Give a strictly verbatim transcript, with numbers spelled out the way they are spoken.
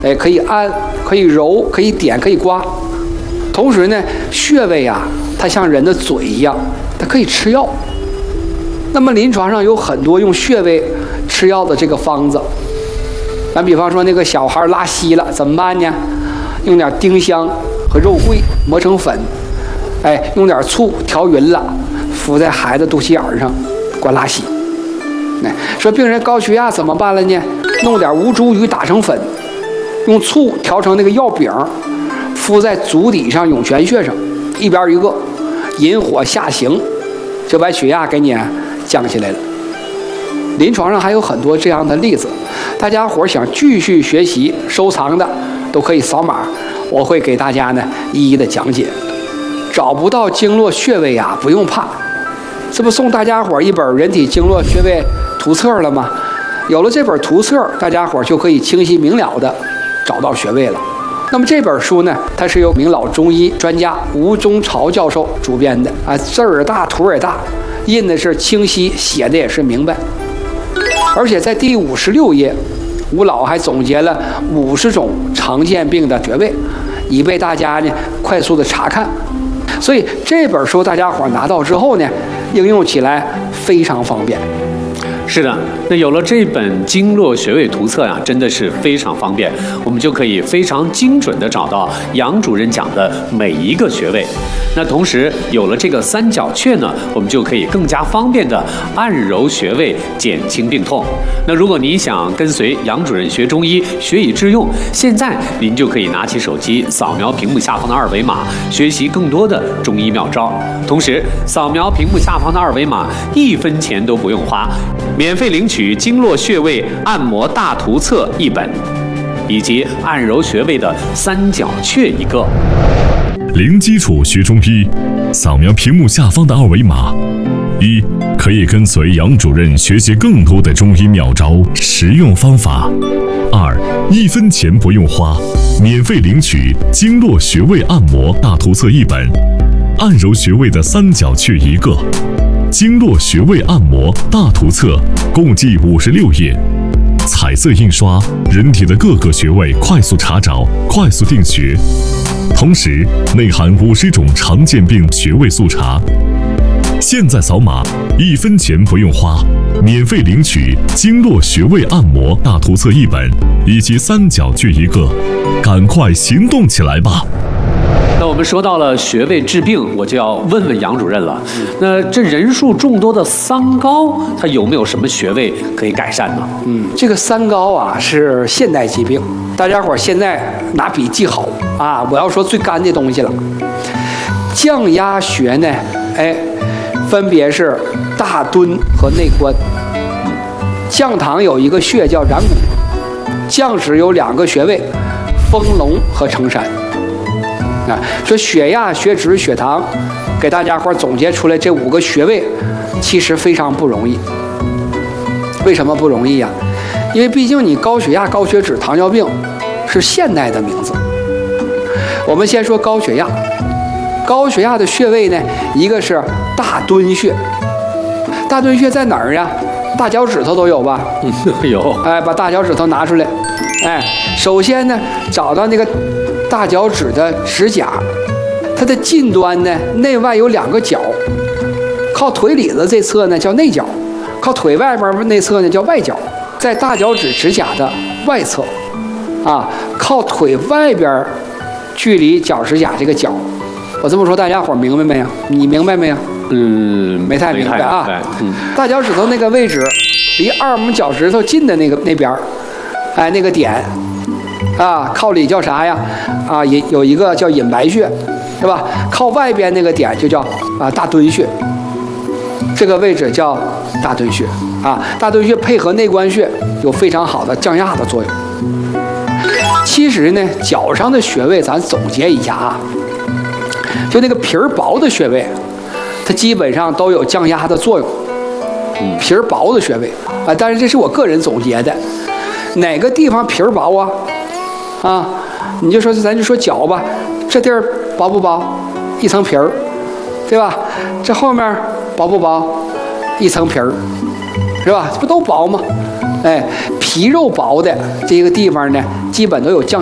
哎，可以按，可以揉，可以点，可以刮。同时呢，穴位啊，它像人的嘴一样，它可以吃药。那么临床上有很多用穴位吃药的这个方子。咱比方说那个小孩拉稀了，怎么办呢？用点丁香和肉桂磨成粉，哎，用点醋调匀了，敷在孩子肚脐眼上，管拉稀。哎，说病人高血压怎么办了呢？弄点吴茱萸打成粉，用醋调成那个药饼，敷在足底上涌泉穴上，一边一个，引火下行，就把血压给你降下来了。临床上还有很多这样的例子，大家伙想继续学习收藏的，都可以扫码，我会给大家呢一一的讲解。找不到经络穴位啊，不用怕，这不送大家伙一本《人体经络穴位图册》了吗？有了这本图册，大家伙就可以清晰明了的找到穴位了。那么这本书呢，它是由名老中医专家吴中朝教授主编的啊，字儿大，图儿也大，印的是清晰，写的也是明白。而且在第五十六页，吴老还总结了五十种常见病的穴位，以备大家呢快速的查看。所以这本书大家伙拿到之后呢，应用起来非常方便。 是的，那有了这本经络穴位图册呀、啊，真的是非常方便，我们就可以非常精准地找到杨主任讲的每一个穴位。那同时有了这个三角穴呢，我们就可以更加方便地按揉穴位，减轻病痛。那如果你想跟随杨主任学中医，学以致用，现在您就可以拿起手机扫描屏幕下方的二维码，学习更多的中医妙招。同时扫描屏幕下方的二维码，一分钱都不用花，免费领取经络穴位按摩大图册一本，以及按揉穴位的三角穴一个。 零基础学中医，扫描屏幕下方的二维码。一，可以跟随杨主任学习更多的中医妙招、实用方法。二，一分钱不用花，免费领取经络穴位按摩大图册一本，按揉穴位的三角穴一个。经络穴位按摩大图册共计五十六页，彩色印刷，人体的各个穴位快速查找，快速定穴。同时内含五十种常见病穴位速查。现在扫码，一分钱不用花，免费领取经络穴位按摩大图册一本以及三角穴一个，赶快行动起来吧！ 那我们说到了穴位治病，我就要问问杨主任了。那这人数众多的三高，它有没有什么穴位可以改善呢？ 嗯，这个三高啊是现代疾病，大家伙现在拿笔记好啊！我要说最干的东西了。降压穴呢，哎，分别是大敦和内关。降堂有一个穴叫然谷，降趾有两个穴位，丰隆和承山。啊，说血压、血脂、血糖，给大家伙总结出来这五个穴位，其实非常不容易。为什么不容易呀、啊？因为毕竟你高血压、高血脂、糖尿病是现代的名字。我们先说高血压，高血压的穴位呢，一个是大敦穴。大敦穴在哪儿啊？大脚趾头都有吧？ 嗯，有。 哎，把大脚趾头拿出来。哎，首先呢，找到那个大脚趾的指甲，它的近端呢，内外有两个角，靠腿里子这侧呢叫内角，靠腿外边内侧呢叫外角。在大脚趾指甲的外侧，啊，靠腿外边距离脚指甲这个角。我这么说，大家伙明白没有？你明白没有？ 嗯， 没太明白啊。 嗯， 大脚趾头那个位置，离二拇脚趾头近的那个那边，哎，那个点。啊，靠里叫啥呀？啊，也有一个叫隐白穴，是吧？靠外边那个点就叫啊大敦穴，这个位置叫大敦穴啊。大敦穴配合内关穴有非常好的降压的作用。其实呢，脚上的穴位咱总结一下啊，就那个皮儿薄的穴位，它基本上都有降压的作用。嗯，皮儿薄的穴位啊，但是这是我个人总结的，哪个地方皮儿薄啊？啊，你就说咱就说脚吧，这地儿薄不薄？一层皮儿，对吧？这后面薄不薄？一层皮儿，是吧？这不都薄吗？哎，皮皮肉薄的这个地方呢，基本都有降